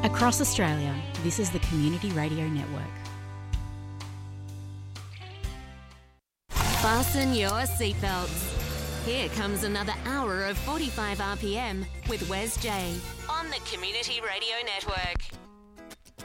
Across Australia, this is the Community Radio Network. Fasten your seatbelts. Here comes another hour of 45 RPM with Wes J on the Community Radio Network.